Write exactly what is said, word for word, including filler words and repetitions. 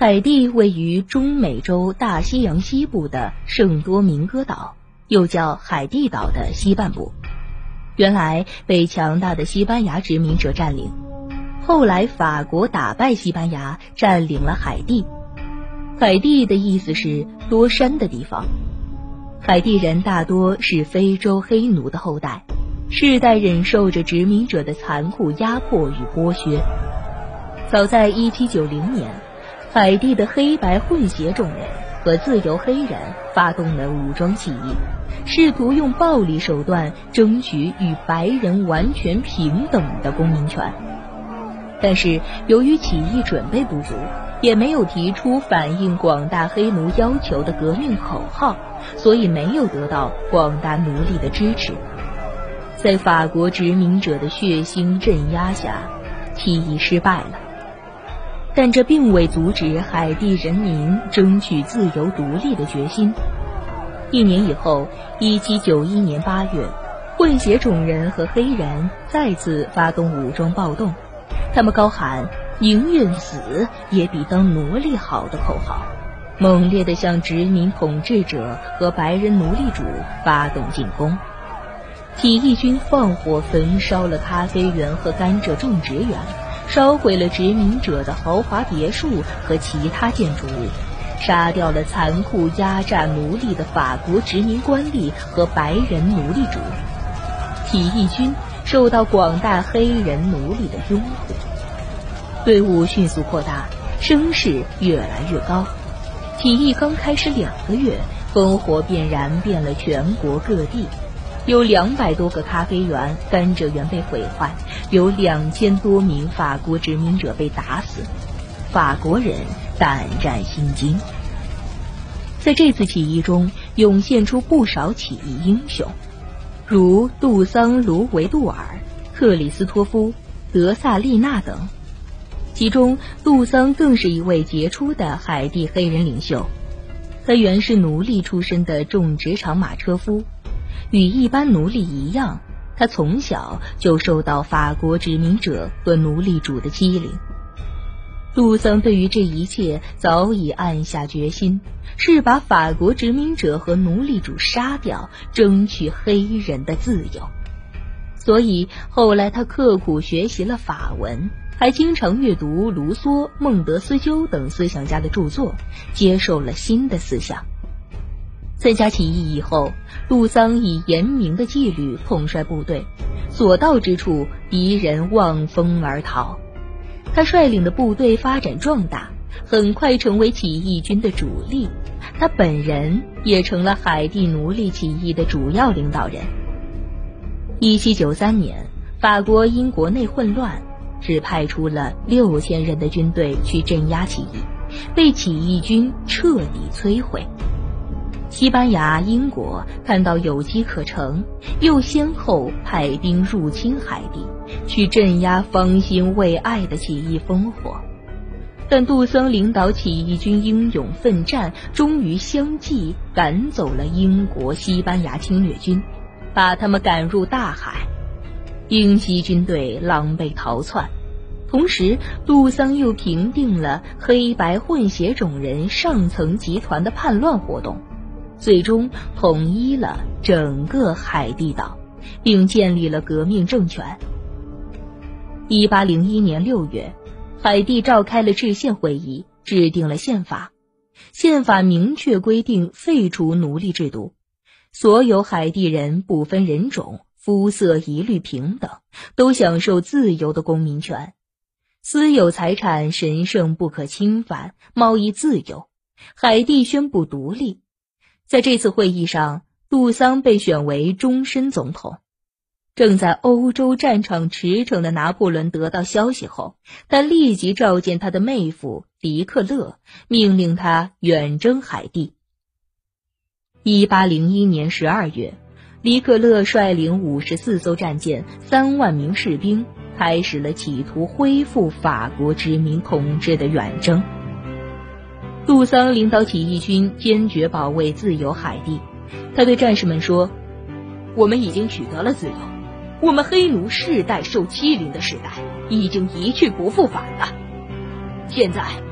海地位于中美洲大西洋西部的圣多明哥岛，又叫海地岛的西半部。原来被强大的西班牙殖民者占领，后来法国打败西班牙，占领了海地。海地的意思是多山的地方。海地人大多是非洲黑奴的后代，世代忍受着殖民者的残酷压迫与剥削。早在一七九零年，海地的黑白混血种人和自由黑人发动了武装起义，试图用暴力手段争取与白人完全平等的公民权。但是由于起义准备不足，也没有提出反映广大黑奴要求的革命口号，所以没有得到广大奴隶的支持。在法国殖民者的血腥镇压下，起义失败了。但这并未阻止海地人民争取自由独立的决心。一年以后，一七九一年八月，混血种人和黑人再次发动武装暴动，他们高喊宁愿死也比当奴隶好的口号，猛烈地向殖民统治者和白人奴隶主发动进攻。起义军放火焚烧了咖啡园和甘蔗种植园，烧毁了殖民者的豪华别墅和其他建筑物，杀掉了残酷压榨奴隶的法国殖民官吏和白人奴隶主。起义军受到广大黑人奴隶的拥护，队伍迅速扩大，声势越来越高。起义刚开始两个月，烽火便燃遍了全国各地，有两百多个咖啡园、甘蔗园被毁坏，有两千多名法国殖民者被打死，法国人胆战心惊。在这次起义中，涌现出不少起义英雄，如杜桑·卢维杜尔、克里斯托夫、德萨利纳等。其中杜桑更是一位杰出的海地黑人领袖，他原是奴隶出身的种植场马车夫，与一般奴隶一样，他从小就受到法国殖民者和奴隶主的欺凌。杜桑对于这一切早已暗下决心，是把法国殖民者和奴隶主杀掉，争取黑人的自由。所以后来他刻苦学习了法文，还经常阅读卢梭、孟德斯鸠等思想家的著作，接受了新的思想。参加起义以后，杜桑以严明的纪律统帅部队，所到之处敌人望风而逃。他率领的部队发展壮大，很快成为起义军的主力，他本人也成了海地奴隶起义的主要领导人。一七九三年，法国因国内混乱，只派出了六千人的军队去镇压起义，被起义军彻底摧毁。西班牙、英国看到有机可乘，又先后派兵入侵海地，去镇压方兴未艾的起义烽火。但杜桑领导起义军英勇奋战，终于相继赶走了英国、西班牙侵略军，把他们赶入大海。英西军队狼狈逃窜，同时杜桑又平定了黑白混血种人上层集团的叛乱活动，最终统一了整个海地岛，并建立了革命政权。一八零一年六月，海地召开了制宪会议，制定了宪法。宪法明确规定废除奴隶制度，所有海地人不分人种、肤色一律平等，都享受自由的公民权。私有财产神圣不可侵犯，贸易自由。海地宣布独立。在这次会议上，杜桑被选为终身总统。正在欧洲战场驰骋的拿破仑得到消息后，他立即召见他的妹夫黎克勒，命令他远征海地。一八零一年十二月，黎克勒率领五十四艘战舰、三万名士兵，开始了企图恢复法国殖民统治的远征。杜桑领导起义军坚决保卫自由海地，他对战士们说：“我们已经取得了自由，我们黑奴世代受欺凌的时代已经一去不复返了。现在